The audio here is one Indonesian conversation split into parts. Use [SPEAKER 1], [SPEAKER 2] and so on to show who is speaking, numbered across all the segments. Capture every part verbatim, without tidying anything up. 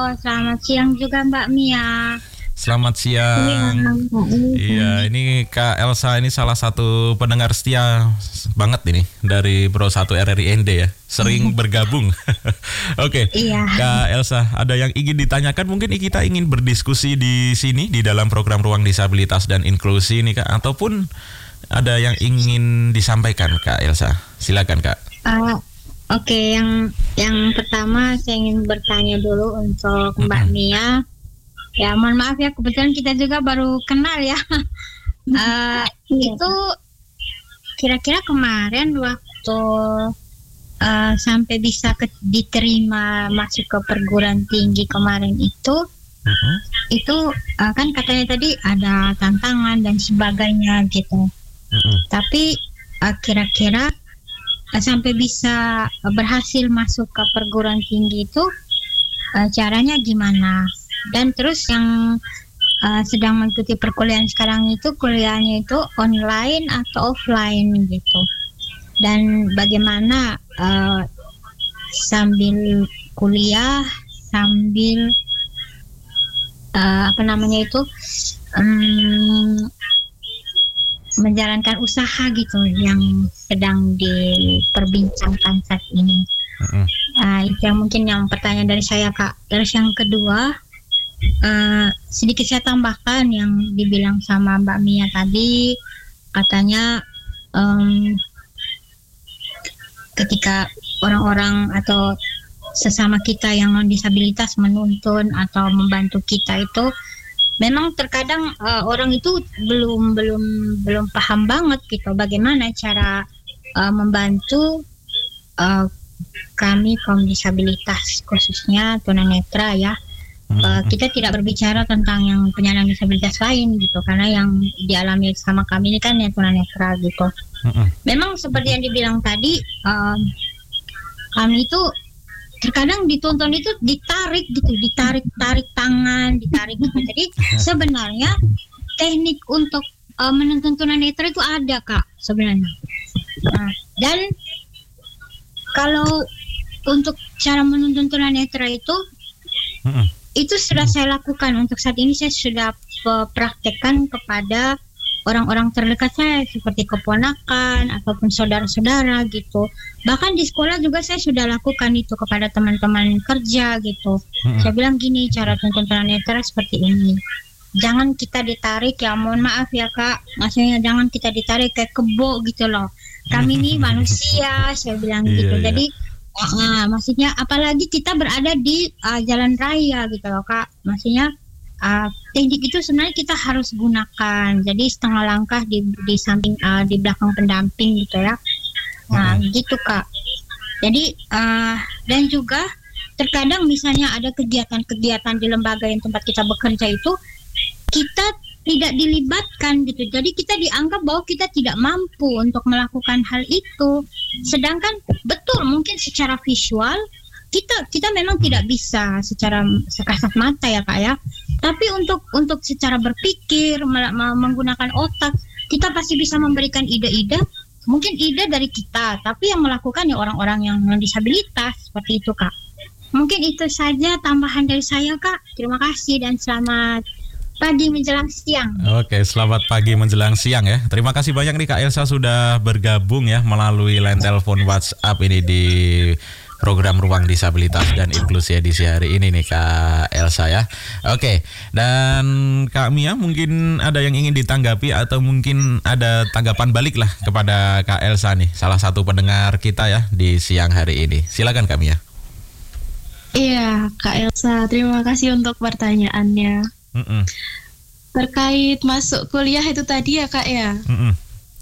[SPEAKER 1] Oh, selamat siang juga Mbak Mia.
[SPEAKER 2] Selamat siang. Iya, ini Kak Elsa ini salah satu pendengar setia banget ini dari Pro satu R R I N D ya. Sering bergabung. Oke.
[SPEAKER 1] Iya.
[SPEAKER 2] Kak Elsa, ada yang ingin ditanyakan? Mungkin kita ingin berdiskusi di sini di dalam program Ruang Disabilitas dan Inklusi ini Kak, ataupun ada yang ingin disampaikan Kak Elsa? Silakan Kak.
[SPEAKER 1] Uh, Oke, okay, yang yang pertama saya ingin bertanya dulu untuk Mbak mm-hmm. Mia. Ya, mohon maaf ya, kebetulan kita juga baru kenal ya. uh, itu kira-kira kemarin waktu uh, sampai bisa ke, diterima masuk ke perguruan tinggi kemarin itu, uh-huh. itu uh, kan katanya tadi ada tantangan dan sebagainya gitu. Uh-huh. Tapi uh, kira-kira uh, sampai bisa uh, berhasil masuk ke perguruan tinggi itu uh, caranya gimana? Dan terus yang uh, sedang mengikuti perkuliahan sekarang itu kuliahnya itu online atau offline gitu. Dan bagaimana uh, sambil kuliah, sambil uh, apa namanya itu um, menjalankan usaha gitu yang sedang diperbincangkan saat ini. Uh-uh. Uh, itu yang mungkin yang pertanyaan dari saya Kak. Terus yang kedua, Uh, sedikit saya tambahkan yang dibilang sama Mbak Mia tadi, katanya um, ketika orang-orang atau sesama kita yang non disabilitas menuntun atau membantu kita itu memang terkadang uh, orang itu belum belum belum paham banget gitu bagaimana cara uh, membantu uh, kami kaum disabilitas khususnya tunanetra ya. Uh, kita tidak berbicara tentang yang penyandang disabilitas lain gitu, karena yang dialami sama kami ini kan yang tunanetra gitu. Uh-uh. Memang seperti yang dibilang tadi, um, kami itu terkadang dituntun itu ditarik gitu, ditarik tarik tangan, ditarik gitu. Jadi sebenarnya teknik untuk uh, menuntun tunanetra itu ada Kak sebenarnya. Nah, dan kalau untuk cara menuntun tunanetra itu uh-uh. itu sudah saya lakukan. Untuk saat ini saya sudah praktekkan kepada orang-orang terdekat saya seperti keponakan ataupun saudara-saudara gitu. Bahkan di sekolah juga saya sudah lakukan itu kepada teman-teman kerja gitu. Hmm. Saya bilang gini, cara tuntun tunanetra seperti ini. Jangan kita ditarik ya, mohon maaf ya Kak. Maksudnya jangan kita ditarik kayak kebo gitu loh. Kami ini manusia, saya bilang
[SPEAKER 2] iya,
[SPEAKER 1] gitu.
[SPEAKER 2] Iya.
[SPEAKER 1] Jadi Nah, maksudnya apalagi kita berada di uh, jalan raya gitu loh Kak. Maksudnya uh, teknik itu sebenarnya kita harus gunakan. Jadi setengah langkah di di samping uh, di belakang pendamping gitu ya. Nah, hmm. gitu Kak. Jadi uh, dan juga terkadang misalnya ada kegiatan-kegiatan di lembaga yang tempat kita bekerja itu kita tidak dilibatkan gitu. Jadi kita dianggap bahwa kita tidak mampu untuk melakukan hal itu. Sedangkan betul mungkin secara visual kita kita memang tidak bisa secara kasat mata ya Kak ya. Tapi untuk untuk secara berpikir mel- menggunakan otak kita pasti bisa memberikan ide-ide. Mungkin ide dari kita, tapi yang melakukan ya orang-orang yang disabilitas seperti itu Kak. Mungkin itu saja tambahan dari saya Kak. Terima kasih dan selamat pagi menjelang siang.
[SPEAKER 2] Oke, selamat pagi menjelang siang ya. Terima kasih banyak nih Kak Elsa sudah bergabung ya melalui line telepon WhatsApp ini di program Ruang Disabilitas dan Inklusi edisi hari ini nih Kak Elsa ya. Oke, dan Kak Mia mungkin ada yang ingin ditanggapi atau mungkin ada tanggapan balik lah kepada Kak Elsa nih, salah satu pendengar kita ya di siang hari ini. Silakan Kak Mia.
[SPEAKER 3] Iya Kak Elsa, terima kasih untuk pertanyaannya. Mm-mm. Terkait masuk kuliah itu tadi ya Kak ya. Mm-mm.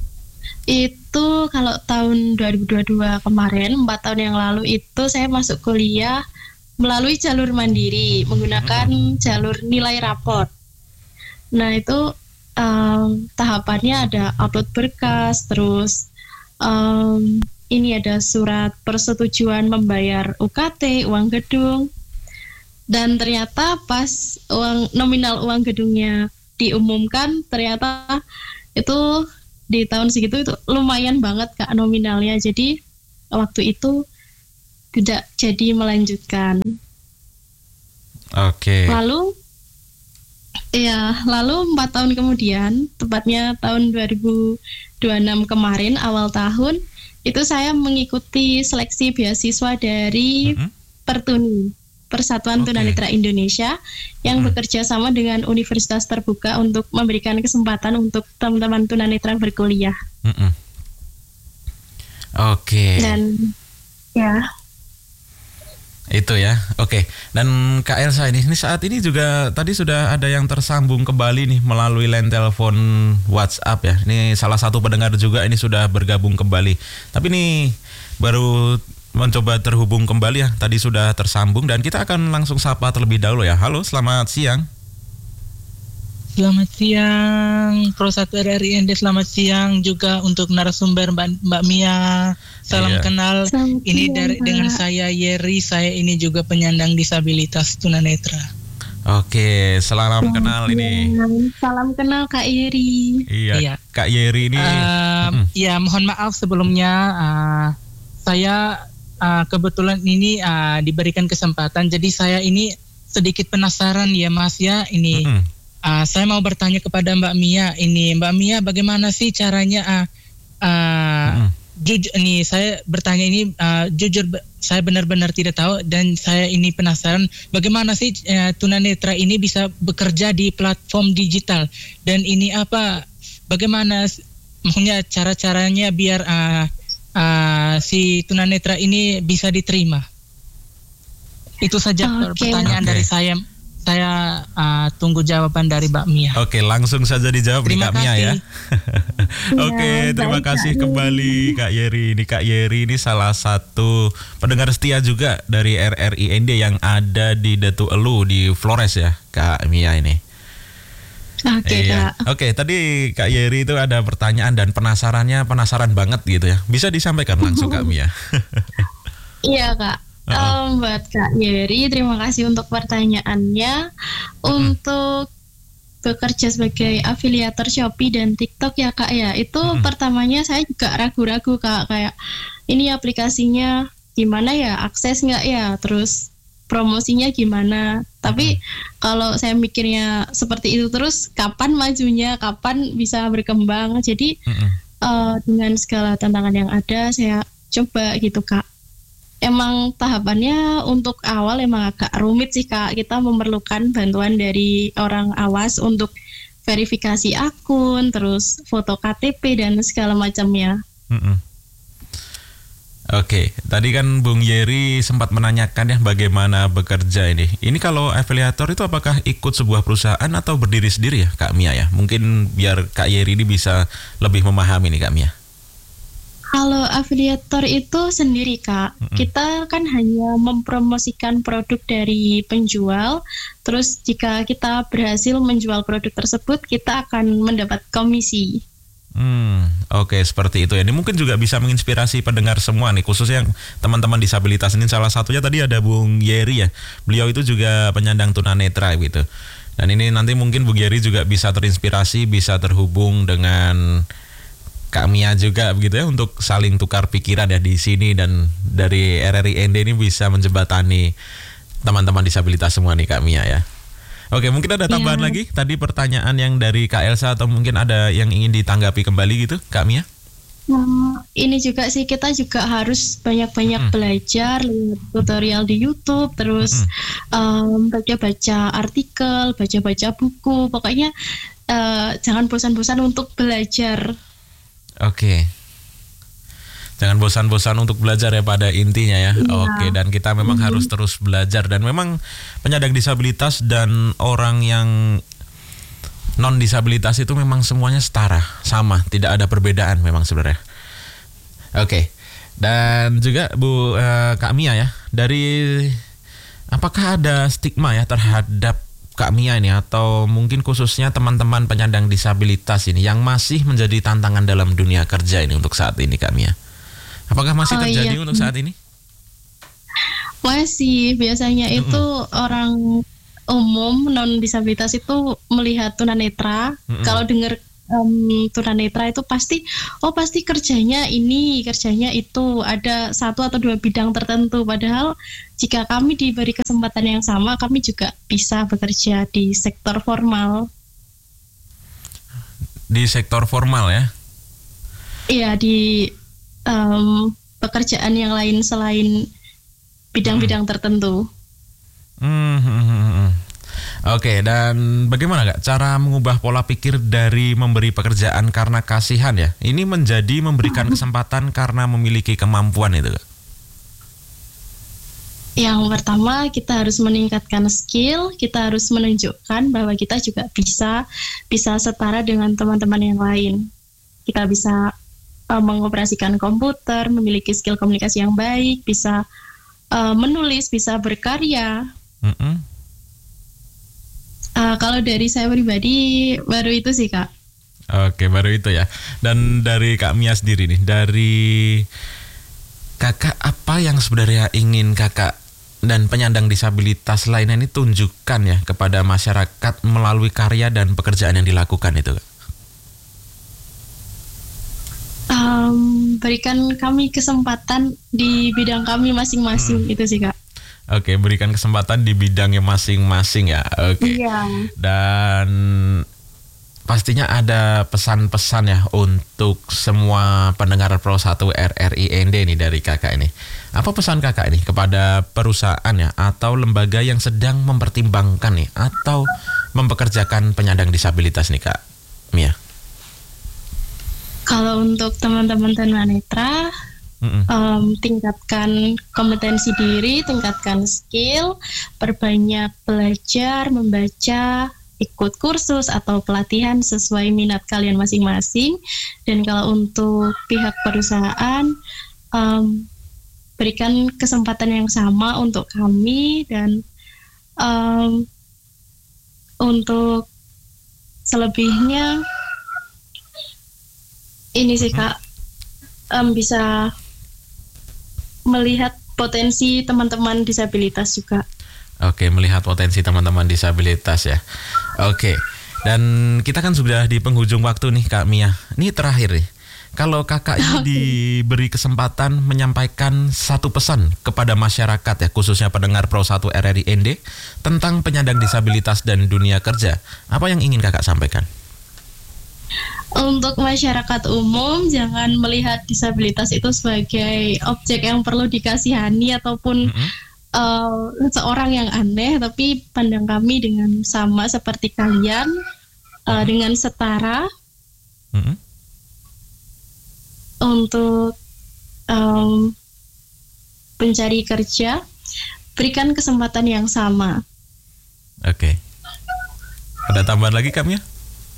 [SPEAKER 3] Itu kalau tahun dua ribu dua puluh dua kemarin, empat tahun yang lalu itu saya masuk kuliah melalui jalur mandiri menggunakan Mm-mm. jalur nilai raport. Nah itu um, tahapannya ada upload berkas, terus um, ini ada surat persetujuan membayar U K T, uang gedung. Dan ternyata pas uang nominal uang gedungnya diumumkan, ternyata itu di tahun segitu itu lumayan banget Kak nominalnya. Jadi waktu itu tidak jadi melanjutkan.
[SPEAKER 2] Oke. Okay.
[SPEAKER 3] Lalu, ya, lalu empat tahun kemudian, tepatnya tahun dua ribu dua puluh enam kemarin, awal tahun, itu saya mengikuti seleksi beasiswa dari mm-hmm. Pertuni, Persatuan okay. Tunanetra Indonesia, yang mm-hmm. bekerja sama dengan Universitas Terbuka untuk memberikan kesempatan untuk teman-teman tunanetra berkuliah.
[SPEAKER 2] Mm-hmm. Oke. Okay.
[SPEAKER 3] Dan, ya.
[SPEAKER 2] Itu ya, oke. Dan Kak Elsa ini, ini saat ini juga tadi sudah ada yang tersambung kembali nih melalui line telepon WhatsApp ya. Ini salah satu pendengar juga ini sudah bergabung kembali. Tapi ini baru mencoba terhubung kembali ya. Tadi sudah tersambung dan kita akan langsung sapa terlebih dahulu ya. Halo, selamat siang.
[SPEAKER 4] Selamat siang, Pro satu R R I N D. Selamat siang juga untuk narasumber Mbak, Mbak Mia. Salam iya. kenal. Selamat ini siang, dari Mbak. Dengan saya Yeri. Saya ini juga penyandang disabilitas tunanetra.
[SPEAKER 2] Oke, salam Selamat kenal siang. Ini.
[SPEAKER 3] Salam kenal Kak Yeri.
[SPEAKER 2] Iya, iya. Kak Yeri ini.
[SPEAKER 4] Uh, mm. Ya, mohon maaf sebelumnya. Uh, saya uh, kebetulan ini uh, diberikan kesempatan. Jadi saya ini sedikit penasaran ya Mas ya. Ini. Mm-hmm. Uh, saya mau bertanya kepada Mbak Mia ini, Mbak Mia bagaimana sih caranya uh, uh, mm. jujur nih saya bertanya ini uh, jujur saya benar-benar tidak tahu dan saya ini penasaran bagaimana sih uh, tunanetra ini bisa bekerja di platform digital dan ini apa bagaimana maksudnya cara-caranya biar uh, uh, si tunanetra ini bisa diterima. Itu saja okay. pertanyaan okay. dari saya. Saya uh, tunggu jawaban dari Mbak Mia.
[SPEAKER 2] Oke, langsung saja dijawab nih Kak Mia ya. Oke, terima kasih kembali Kak Yeri. Ini Kak Yeri ini salah satu pendengar setia juga dari R R I N D yang ada di Datu Elu di Flores ya, Kak Mia ini.
[SPEAKER 3] Oke, iya. Kak.
[SPEAKER 2] Oke, tadi Kak Yeri itu ada pertanyaan dan penasarannya penasaran banget gitu ya. Bisa disampaikan langsung Kak Mia.
[SPEAKER 3] Iya, Kak. Uh-huh. Um, buat Kak Yeri, terima kasih untuk pertanyaannya. Uh-huh. Untuk bekerja sebagai afiliator Shopee dan TikTok ya Kak ya, itu uh-huh. pertamanya saya juga ragu-ragu Kak, kayak ini aplikasinya gimana ya, akses nggak ya, terus promosinya gimana. Tapi uh-huh. kalau saya mikirnya seperti itu terus, kapan majunya, kapan bisa berkembang. Jadi uh-huh. uh, dengan segala tantangan yang ada, saya coba gitu Kak. Emang tahapannya untuk awal emang agak rumit sih Kak. Kita memerlukan bantuan dari orang awas untuk verifikasi akun, terus foto K T P dan segala macamnya.
[SPEAKER 2] Mm-mm. Oke, tadi kan Bung Yeri sempat menanyakan ya bagaimana bekerja ini. Ini kalau afiliator itu apakah ikut sebuah perusahaan atau berdiri sendiri ya Kak Mia ya? Mungkin biar Kak Yeri ini bisa lebih memahami nih Kak Mia.
[SPEAKER 3] Kalau afiliator itu sendiri Kak, mm-hmm. kita kan hanya mempromosikan produk dari penjual. Terus jika kita berhasil menjual produk tersebut, kita akan mendapat komisi.
[SPEAKER 2] Hmm, oke okay, seperti itu ya. Ini mungkin juga bisa menginspirasi pendengar semua nih, khususnya yang teman-teman disabilitas ini. Salah satunya tadi ada Bung Yeri ya. Beliau itu juga penyandang tunanetra gitu. Dan ini nanti mungkin Bung Yeri juga bisa terinspirasi, bisa terhubung dengan Kak Mia juga begitu ya, untuk saling tukar pikiran ya di sini, dan dari R R I N D ini bisa menjembatani teman-teman disabilitas semua nih Kak Mia ya. Oke, mungkin ada tambahan ya. Lagi tadi pertanyaan yang dari Kak Elsa, atau mungkin ada yang ingin ditanggapi kembali gitu Kak Mia?
[SPEAKER 3] Nah, ini juga sih kita juga harus banyak-banyak hmm. belajar, lihat tutorial di YouTube, terus hmm. um, baca-baca artikel, baca-baca buku, pokoknya uh, jangan bosan-bosan untuk belajar.
[SPEAKER 2] Oke, jangan bosan-bosan untuk belajar ya pada intinya ya. Iya. Oke, dan kita memang mm-hmm. harus terus belajar. Dan memang penyandang disabilitas dan orang yang non disabilitas itu memang semuanya setara, sama, tidak ada perbedaan memang sebenarnya. Oke, dan juga Bu uh, Kak Mia ya, dari apakah ada stigma ya terhadap Kak Mia ini, atau mungkin khususnya teman-teman penyandang disabilitas ini yang masih menjadi tantangan dalam dunia kerja ini untuk saat ini Kak Mia? Apakah masih terjadi oh, iya. untuk saat ini?
[SPEAKER 3] Masih, biasanya mm-hmm. itu orang umum non disabilitas itu melihat tunanetra, mm-hmm. kalau dengar um, tunanetra itu pasti, oh pasti kerjanya ini, kerjanya itu, ada satu atau dua bidang tertentu. Padahal jika kami diberi kesempatan yang sama, kami juga bisa bekerja di sektor formal.
[SPEAKER 2] Di sektor formal ya?
[SPEAKER 3] Iya, di um, pekerjaan yang lain selain bidang-bidang hmm. tertentu.
[SPEAKER 2] Hmm, hmm, hmm. Oke, dan bagaimana Kak cara mengubah pola pikir dari memberi pekerjaan karena kasihan ya, ini menjadi memberikan kesempatan karena memiliki kemampuan itu Kak?
[SPEAKER 3] Yang pertama, kita harus meningkatkan skill, kita harus menunjukkan bahwa kita juga bisa bisa setara dengan teman-teman yang lain. Kita bisa uh, mengoperasikan komputer, memiliki skill komunikasi yang baik, bisa uh, menulis, bisa berkarya. Mm-hmm. Uh, kalau dari saya pribadi, baru itu sih Kak.
[SPEAKER 2] Oke, baru itu ya. Dan dari Kak Mia sendiri nih, dari Kakak apa yang sebenarnya ingin Kakak dan penyandang disabilitas lainnya ini tunjukkan ya kepada masyarakat melalui karya dan pekerjaan yang dilakukan itu Kak?
[SPEAKER 3] Um, berikan kami kesempatan di bidang kami masing-masing, hmm. itu sih Kak.
[SPEAKER 2] Oke, berikan kesempatan di bidangnya masing-masing ya. Oke.
[SPEAKER 3] Iya.
[SPEAKER 2] Dan pastinya ada pesan-pesan ya untuk semua pendengar Pro satu R R I N D nih dari Kakak ini. Apa pesan Kakak ini kepada perusahaan ya atau lembaga yang sedang mempertimbangkan nih atau mempekerjakan penyandang disabilitas nih Kak Mia?
[SPEAKER 3] Kalau untuk teman-teman tunanetra, um, tingkatkan kompetensi diri, tingkatkan skill, perbanyak belajar, membaca, ikut kursus atau pelatihan sesuai minat kalian masing-masing. Dan kalau untuk pihak perusahaan, um, berikan kesempatan yang sama untuk kami, dan um, untuk selebihnya ini sih Kak, um, bisa melihat potensi teman-teman disabilitas juga.
[SPEAKER 2] Oke, melihat potensi teman-teman disabilitas ya. Oke, dan kita kan sudah di penghujung waktu nih Kak Mia. Ini terakhir nih, kalau Kakak ini diberi kesempatan menyampaikan satu pesan kepada masyarakat ya, khususnya pendengar Pro satu R R I N D tentang penyandang disabilitas dan dunia kerja, apa yang ingin Kakak sampaikan?
[SPEAKER 3] Untuk masyarakat umum, jangan melihat disabilitas itu sebagai objek yang perlu dikasihani ataupun mm-hmm. uh, seorang yang aneh, tapi pandang kami dengan sama seperti kalian, uh, mm-hmm. dengan setara. Mm-hmm. Untuk um, pencari kerja, berikan kesempatan yang sama.
[SPEAKER 2] Oke. Ada tambahan lagi Kak Mia?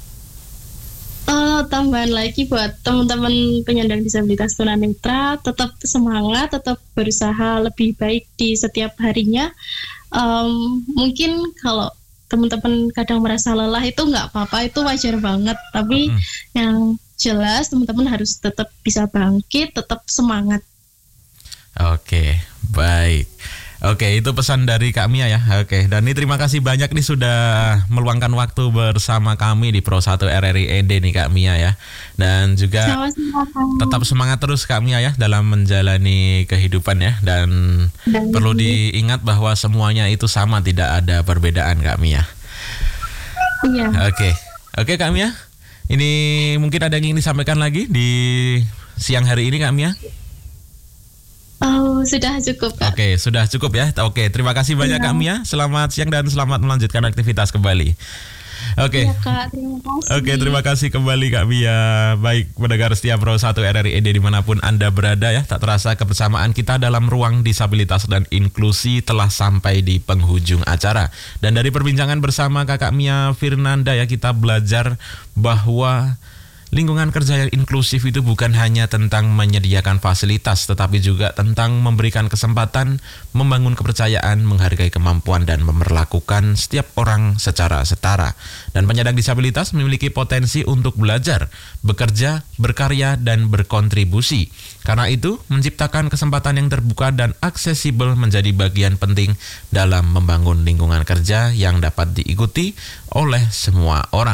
[SPEAKER 3] Uh, tambahan lagi buat teman-teman penyandang disabilitas tunanetra, tetap semangat, tetap berusaha lebih baik di setiap harinya. Um, mungkin kalau teman-teman kadang merasa lelah itu nggak apa-apa, itu wajar banget. Tapi hmm. yang jelas teman-teman harus tetap bisa bangkit, tetap semangat.
[SPEAKER 2] Oke, baik. Oke, itu pesan dari Kak Mia ya. Oke, dan ini terima kasih banyak nih sudah meluangkan waktu bersama kami di Pro satu R R I N D nih Kak Mia ya. Dan juga sama-sama. Tetap semangat terus Kak Mia ya dalam menjalani kehidupan ya. Dan, dan perlu diingat bahwa semuanya itu sama, tidak ada perbedaan Kak Mia.
[SPEAKER 3] Iya.
[SPEAKER 2] Oke, oke Kak Mia. Ini mungkin ada yang ingin disampaikan lagi di siang hari ini Kak Mia?
[SPEAKER 3] Oh, sudah cukup Kak.
[SPEAKER 2] Oke, sudah cukup ya. Oke, terima kasih banyak ya. Kak Mia. Selamat siang dan selamat melanjutkan aktivitas kembali. Oke.
[SPEAKER 3] Ya, Kak, terima kasih.
[SPEAKER 2] Oke, terima kasih kembali Kak Mia. Baik, pendengar setia Pro satu R R I N D dimanapun Anda berada ya. Tak terasa kebersamaan kita dalam ruang disabilitas dan inklusi telah sampai di penghujung acara. Dan dari perbincangan bersama Kakak Mia Firnanda ya, kita belajar bahwa lingkungan kerja yang inklusif itu bukan hanya tentang menyediakan fasilitas, tetapi juga tentang memberikan kesempatan, membangun kepercayaan, menghargai kemampuan, dan memperlakukan setiap orang secara setara. Dan penyandang disabilitas memiliki potensi untuk belajar, bekerja, berkarya, dan berkontribusi. Karena itu, menciptakan kesempatan yang terbuka dan aksesibel menjadi bagian penting dalam membangun lingkungan kerja yang dapat diikuti oleh semua orang.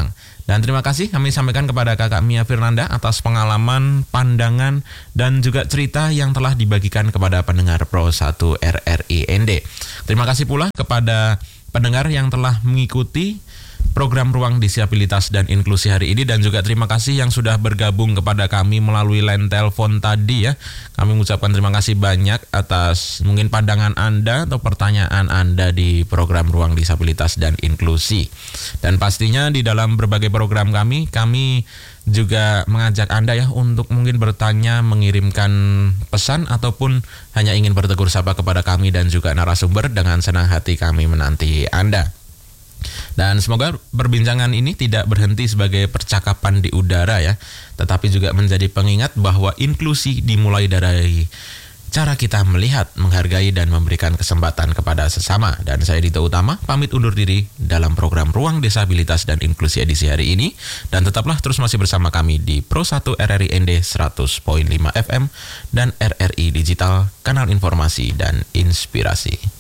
[SPEAKER 2] Dan terima kasih kami sampaikan kepada Kakak Mia Firnanda atas pengalaman, pandangan, dan juga cerita yang telah dibagikan kepada pendengar Pro satu R R I N D. Terima kasih pula kepada pendengar yang telah mengikuti program Ruang Disabilitas dan Inklusi hari ini, dan juga terima kasih yang sudah bergabung kepada kami melalui line telepon tadi ya. Kami mengucapkan terima kasih banyak atas mungkin pandangan Anda atau pertanyaan Anda di program Ruang Disabilitas dan Inklusi. Dan pastinya di dalam berbagai program kami, kami juga mengajak Anda ya untuk mungkin bertanya, mengirimkan pesan, ataupun hanya ingin bertegur sapa kepada kami dan juga narasumber. Dengan senang hati kami menanti Anda. Dan semoga perbincangan ini tidak berhenti sebagai percakapan di udara ya, tetapi juga menjadi pengingat bahwa inklusi dimulai dari cara kita melihat, menghargai, dan memberikan kesempatan kepada sesama. Dan saya Dito Utama pamit undur diri dalam program Ruang Disabilitas dan Inklusi edisi hari ini. Dan tetaplah terus masih bersama kami di Pro satu R R I N D seratus koma lima F M dan R R I Digital, kanal informasi dan inspirasi.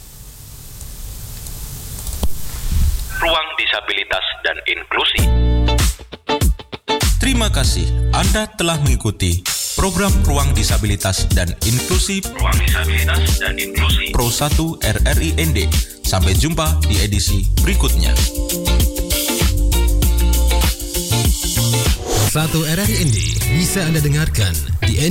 [SPEAKER 5] Ruang Disabilitas dan Inklusi.
[SPEAKER 2] Terima kasih Anda telah mengikuti program Ruang Disabilitas dan Inklusi
[SPEAKER 5] Ruang Disabilitas dan Inklusi
[SPEAKER 2] Pro satu R R I N D. Sampai jumpa di edisi berikutnya.
[SPEAKER 6] satu R R I N D bisa Anda dengarkan di